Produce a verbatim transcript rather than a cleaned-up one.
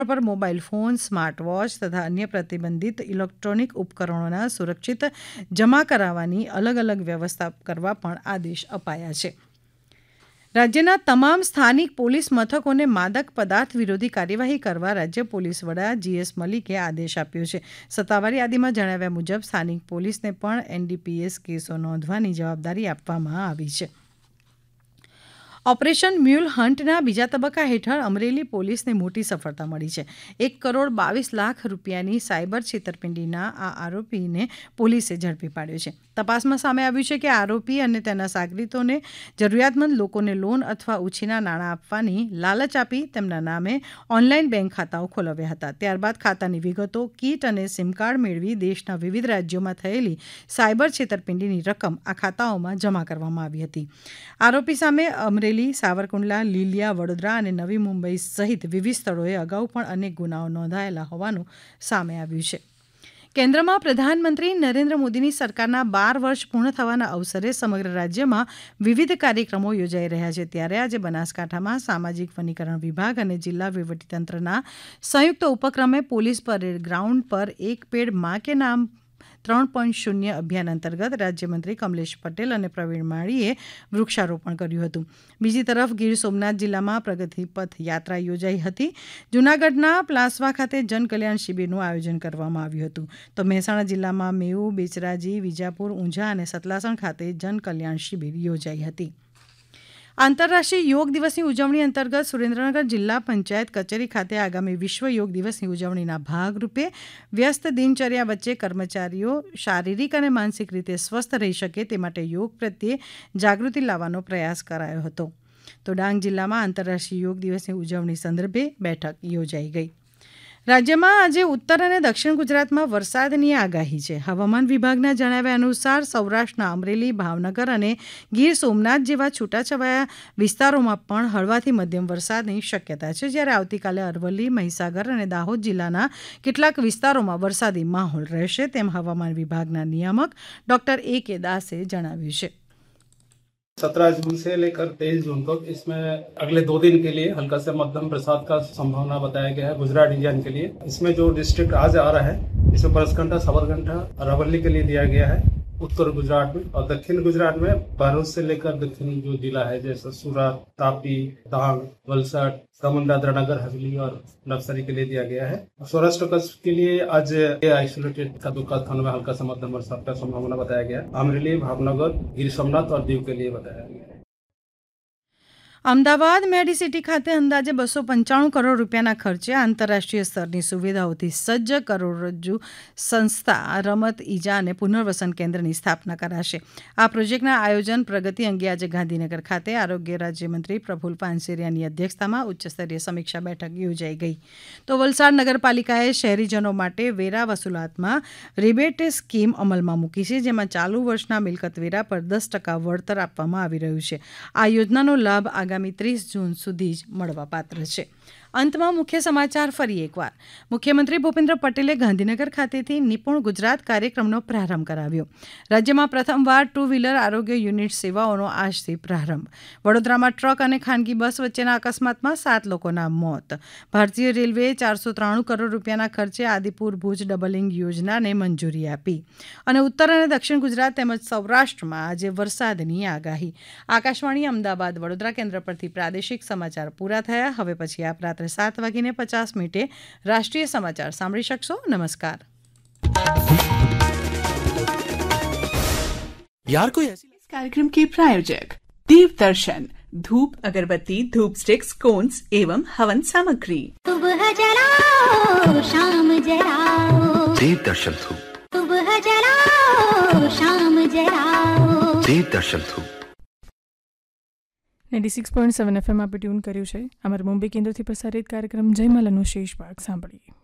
પર mobile phone, smart watch તથા અન્ય પ્રતિબંધિત ઇલેક્ટ્રોનિક ઉપકરણોના સુરક્ષિત જમા કરાવવાની અલગ અલગ વ્યવસ્થા કરવા પણ આદેશ અપાયા છે. રાજ્યના તમામ સ્થાનિક પોલીસ મથકોને માદક પદાર્થ વિરોધી કાર્યવાહી કરવા રાજ્ય પોલીસ વડા જીએસ મલિકે આદેશ આપ્યો છે. સત્તાવાર યાદીમાં જણાવ્યા મુજબ સ્થાનિક પોલીસને પણ એનડીપીએસ કેસો નોંધવાની જવાબદારી આપવામાં આવી છે. ઓપરેશન મ્યુલ હન્ટના બીજા તબક્કા હેઠળ અમરેલી પોલીસને મોટી સફળતા મળી છે. એક કરોડ બાવીસ લાખ રૂપિયાની સાયબર છેતરપિંડીના આ આરોપીને પોલીસે ઝડપી પાડ્યો છે. તપાસમાં સામે આવ્યું છે કે આરોપી અને તેના સાગરીતોને જરૂરિયાતમંદ લોકોને લોન અથવા ઉછીના નાણાં આપવાની લાલચ આપી તેમના નામે ઓનલાઈન બેંક ખાતાઓ ખોલાવ્યા હતા. ત્યારબાદ ખાતાની વિગતો, કીટ અને સિમ કાર્ડ મેળવી દેશના વિવિધ રાજ્યોમાં થયેલી સાયબર છેતરપિંડીની રકમ આ ખાતાઓમાં જમા કરવામાં આવી હતી. આરોપી સામે અમરેલી, સાવરકુંડલા, લીલિયા, વડોદરા અને નવી મુંબઈ સહિત વિવિધ સ્થળોએ અગાઉ પણ અનેક ગુનાઓ નોંધાયેલા હોવાનું સામે આવ્યું છે. કેન્દ્રમાં પ્રધાનમંત્રી નરેન્દ્ર મોદીની સરકારના બાર વર્ષ પૂર્ણ થવાના અવસરે સમગ્ર રાજ્યમાં વિવિધ કાર્યક્રમો યોજાઈ રહ્યા છે. ત્યારે આજે બનાસકાંઠામાં સામાજિક વનીકરણ વિભાગ અને જિલ્લા વહીવટીતંત્રના સંયુક્ત ઉપક્રમે પોલીસ પરેડ ગ્રાઉન્ડ પર એક પેડ માં કે નામ ત્રણ પોઈન્ટ શૂન્ય અભિયાન અંતર્ગત રાજ્યમંત્રી કમલેશ પટેલ અને પ્રવીણ માળીએ વૃક્ષારોપણ કર્યું હતું. બીજી તરફ ગીર સોમનાથ જિલ્લામાં પ્રગતિપથ યાત્રા યોજાઈ હતી. જૂનાગઢના પ્લાસવા ખાતે જનકલ્યાણ શિબિરનું આયોજન કરવામાં આવ્યું હતું. તો મહેસાણા જિલ્લામાં મેઉ, બેચરાજી, વિજાપુર, ઊંઝા અને સતલાસણ ખાતે જનકલ્યાણ શિબિર યોજાઈ હતી. આંતરરાષ્ટ્રીય યોગ દિવસની ઉજવણી અંતર્ગત સુરેન્દ્રનગર જિલ્લા પંચાયત કચેરી ખાતે આગામી વિશ્વ યોગ દિવસની ઉજવણીના ભાગરૂપે વ્યસ્ત દિનચર્યા વચ્ચે કર્મચારીઓ શારીરિક અને માનસિક રીતે સ્વસ્થ રહી શકે તે માટે યોગ પ્રત્યે જાગૃતિ લાવવાનો પ્રયાસ કરાયો હતો. તો ડાંગ જિલ્લામાં આંતરરાષ્ટ્રીય યોગ દિવસની ઉજવણી સંદર્ભે બેઠક યોજાઈ ગઈ. રાજ્યમાં આજે ઉત્તર અને દક્ષિણ ગુજરાતમાં વરસાદની આગાહી છે. હવામાન વિભાગના જણાવ્યા અનુસાર સૌરાષ્ટ્રના અમરેલી, ભાવનગર અને ગીર સોમનાથ જેવા છૂટાછવાયા વિસ્તારોમાં પણ હળવાથી મધ્યમ વરસાદની શક્યતા છે. જ્યારે આવતીકાલે અરવલ્લી, મહીસાગર અને દાહોદ જિલ્લાના કેટલાક વિસ્તારોમાં વરસાદી માહોલ રહેશે તેમ હવામાન વિભાગના નિયામક ડોક્ટર એ કે દાસે જણાવ્યું છે. सत्रह जून से लेकर तेईस जून तक इसमें अगले दो दिन के लिए हल्का से मध्यम बरसात का संभावना बताया गया है गुजरात रीजन के लिए. इसमें जो डिस्ट्रिक्ट आज आ रहा है इसमें बनासकांठा, साबरकांठा, अरावली के लिए दिया गया है उत्तर गुजरात में, और दक्षिण गुजरात में भरूच से लेकर दक्षिण जो जिला है जैसे सूरत, तापी, डांग, वलसाड, दमन, दादरा नगर हवेली और नवसारी के लिए दिया गया है. सौराष्ट्र कच्छ के लिए आज आइसोलेटेड का दो स्थानों में हल्का से मध्यम बरसात का संभावना बताया गया. अमरेली, भावनगर, गिर सोमनाथ और दीव के लिए बताया गया है. અમદાવાદ મેડિસિટી ખાતે અંદાજે બસો પંચાણું કરોડ રૂપિયાના ખર્ચે આંતરરાષ્ટ્રીય સ્તરની સુવિધાઓથી સજ્જ કરોડરજ્જુ સંસ્થા રમત, ઈજા અને પુનર્વસન કેન્દ્રની સ્થાપના કરાશે. આ પ્રોજેક્ટના આયોજન પ્રગતિ અંગે આજે ગાંધીનગર ખાતે આરોગ્ય રાજ્યમંત્રી પ્રફુલ પાનસેરિયાની અધ્યક્ષતામાં ઉચ્ચસ્તરીય સમીક્ષા બેઠક યોજાઈ ગઈ. તો વલસાડ નગરપાલિકાએ શહેરીજનો માટે વેરા વસૂલાતમાં રિબેટ સ્કીમ અમલમાં મૂકી છે, જેમાં ચાલુ વર્ષના મિલકત વેરા પર દસ ટકા વળતર આપવામાં આવી રહ્યું છે. આ યોજનાનો લાભ આગામી ત્રીસ જૂન સુધી જ મળવાપાત્ર છે. અંતમાં મુખ્ય સમાચાર ફરી એકવાર. મુખ્યમંત્રી ભૂપેન્દ્ર પટેલે ગાંધીનગર ખાતેથી નિપુણ ગુજરાત કાર્યક્રમનો પ્રારંભ કરાવ્યો. રાજ્યમાં પ્રથમવાર ટુ વ્હીલર આરોગ્ય યુનિટ સેવાઓનો આજથી પ્રારંભ. વડોદરામાં ટ્રક અને ખાનગી બસ વચ્ચેના અકસ્માતમાં સાત લોકોના મોત. ભારતીય રેલવેએ ચારસો ત્રાણું કરોડ રૂપિયાના ખર્ચે આદિપુર ભુજ ડબલિંગ યોજનાને મંજૂરી આપી. અને ઉત્તર અને દક્ષિણ ગુજરાત તેમજ સૌરાષ્ટ્રમાં આજે વરસાદની આગાહી. આકાશવાણી અમદાવાદ વડોદરા કેન્દ્ર પરથી પ્રાદેશિક સમાચાર પૂરા થયા. હવે પછી આપ રાત્રે सात वागीने पचास मिनटे राष्ट्रीय समाचार सांभળી શકશો. नमस्कार. यार कोई ऐसी इस कार्यक्रम के प्रायोजक देव दर्शन धूप अगरबत्ती, धूप स्टिक्स, कोन्स एवं हवन सामग्री. सुबह जलाओ शाम जलाओ देव दर्शन धूप. सुबह जलाओ शाम जलाओ देव दर्शन धूप. Ninety six point seven FM આપણે ટ્યુન કર્યું છે. અમારા મુંબઈ કેન્દ્રથી પ્રસારિત કાર્યક્રમ જયમાલાનો શેષ ભાગ સાંભળીએ.